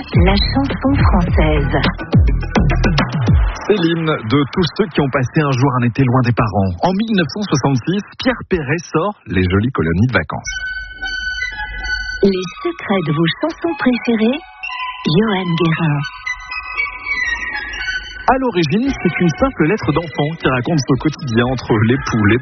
la chanson française. C'est l'hymne de tous ceux qui ont passé un jour un été loin des parents. En 1966, Pierre Perret sort Les jolies colonies de vacances. Les secrets de vos chansons préférées, Johan Guérin. À l'origine, c'est une simple lettre d'enfant qui raconte son quotidien entre l'époux, les